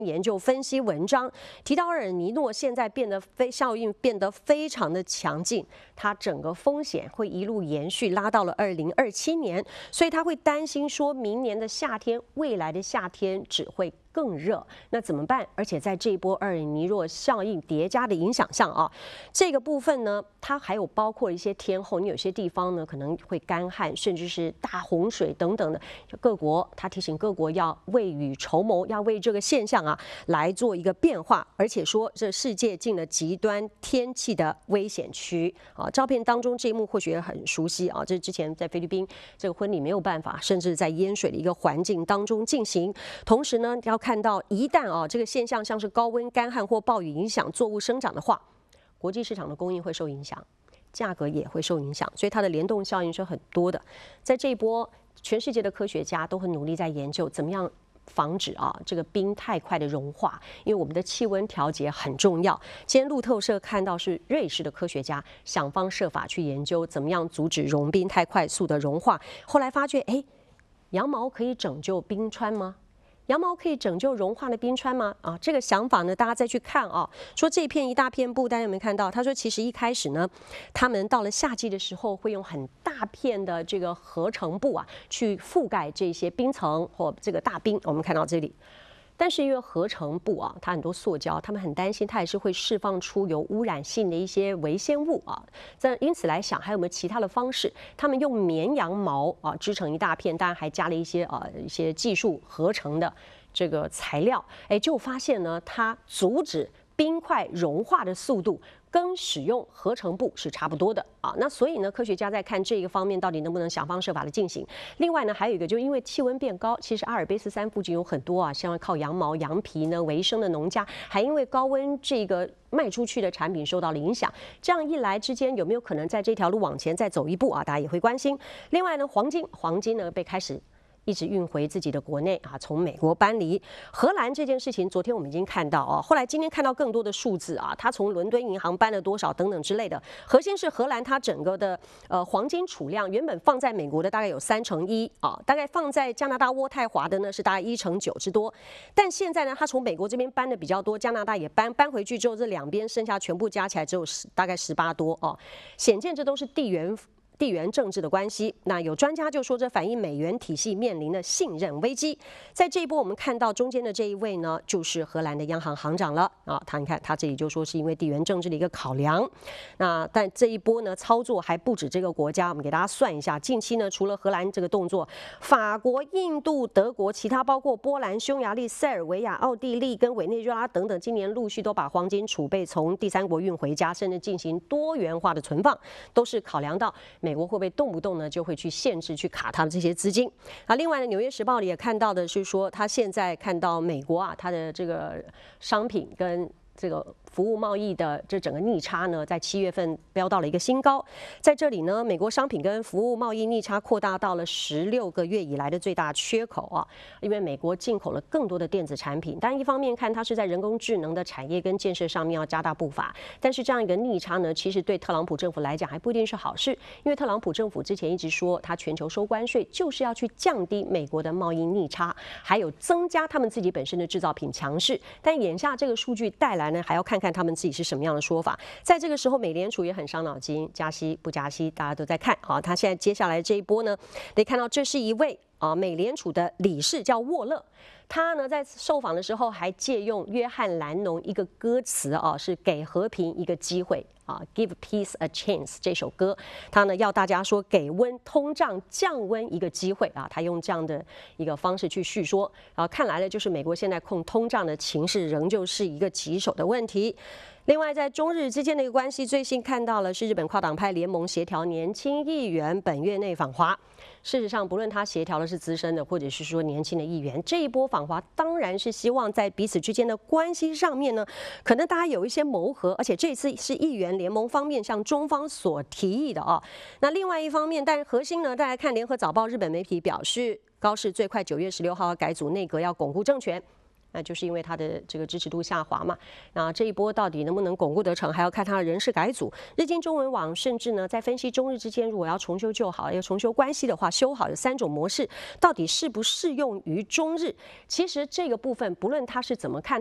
研究分析文章提到，厄尔尼诺现在效应变得非常的强劲，它整个风险会一路延续拉到了2027年，所以他会担心说明年的夏天，未来的夏天只会更热，那怎么办？而且在这一波厄尔尼诺效应叠加的影响下啊，这个部分呢，它还有包括一些天候，你有些地方呢可能会干旱，甚至是大洪水等等的。各国他提醒各国要未雨绸缪，要为这个现象啊来做一个变化，而且说这世界进了极端天气的危险区啊。照片当中这一幕或许也很熟悉啊，这是之前在菲律宾这个婚礼没有办法，甚至在淹水的一个环境当中进行，同时呢要看到，一旦这个现象像是高温、干旱或暴雨影响作物生长的话，国际市场的供应会受影响，价格也会受影响，所以它的联动效应是很多的。在这一波，全世界的科学家都很努力在研究怎么样防止这个冰太快的融化，因为我们的气温调节很重要。今天路透社看到是瑞士的科学家想方设法去研究怎么样阻止融冰太快速的融化，后来发觉，羊毛可以拯救冰川吗？羊毛可以拯救融化的冰川吗？这个想法呢，大家再去看说这片一大片布，大家有没有看到？他说，其实一开始呢，他们到了夏季的时候，会用很大片的这个合成布去覆盖这些冰层或这个大冰。我们看到这里。但是因为合成布它很多塑胶，他们很担心它也是会释放出有污染性的一些微纤物因此来想，还有没有其他的方式？他们用绵羊毛织成一大片，当然还加了一些技术合成的这个材料，就发现呢，它阻止冰块融化的速度跟使用合成布是差不多的那所以呢，科学家在看这个方面到底能不能想方设法的进行。另外呢，还有一个，就因为气温变高，其实阿尔卑斯山附近有很多像靠羊毛、羊皮呢为生的农家，还因为高温这个卖出去的产品受到了影响。这样一来之间，有没有可能在这条路往前再走一步大家也会关心。另外呢，黄金呢被开始一直运回自己的国内从美国搬离。荷兰这件事情，昨天我们已经看到后来今天看到更多的数字它从伦敦银行搬了多少等等之类的。核心是荷兰它整个的黄金储量原本放在美国的大概有1/3大概放在加拿大渥太华的呢是大概1/9之多。但现在呢，它从美国这边搬的比较多，加拿大也搬回去之后，这两边剩下全部加起来只有大概18多显见这都是地缘政治的关系。那有专家就说，这反映美元体系面临的信任危机。在这一波，我们看到中间的这一位呢，就是荷兰的央行行长了你看他这里就说是因为地缘政治的一个考量。但这一波呢，操作还不止这个国家，我们给大家算一下，近期呢，除了荷兰这个动作，法国、印度、德国，其他包括波兰、匈牙利、塞尔维亚、奥地利跟委内瑞拉等等，今年陆续都把黄金储备从第三国运回家，甚至进行多元化的存放，都是考量到美国会不会动不动呢就会去限制、去卡他们这些资金另外呢，《纽约时报》里也看到的是说，他现在看到美国它的这个商品跟这个服务贸易的这整个逆差呢，在7月份飙到了一个新高。在这里呢，美国商品跟服务贸易逆差扩大到了16个月以来的最大缺口因为美国进口了更多的电子产品。但一方面看它是在人工智能的产业跟建设上面要加大步伐，但是这样一个逆差呢，其实对特朗普政府来讲还不一定是好事，因为特朗普政府之前一直说，他全球收关税就是要去降低美国的贸易逆差，还有增加他们自己本身的制造品强势。但眼下这个数据带来呢，还要看看他们自己是什么样的说法。在这个时候，美联储也很伤脑筋，加息不加息，大家都在看他现在接下来这一波呢，可以看到这是一位美联储的理事叫沃勒。他呢在受访的时候还借用约翰兰农一个歌词是给和平一个机会Give Peace a Chance 这首歌，他呢要大家说给通胀降温一个机会他用这样的一个方式去叙说看来呢，就是美国现在控通胀的情势仍旧是一个棘手的问题。另外，在中日之间的一个关系，最新看到了是日本跨党派联盟协调年轻议员本月内访华。事实上，不论他协调的是资深的，或者是说年轻的议员，这一波访华当然是希望在彼此之间的关系上面呢，可能大家有一些谋合，而且这次是议员联盟方面向中方所提议的那另外一方面，但是核心呢，大家看联合早报日本媒体表示，高市最快9月16号要改组内阁，要巩固政权。 那就是因为他的这个支持度下滑嘛。那这一波到底能不能巩固得成，还要看他的人事改组。日经中文网甚至呢在分析中日之间如果要重修旧好，要重修关系的话，修好有3种模式，到底适不适用于中日？其实这个部分不论他是怎么看。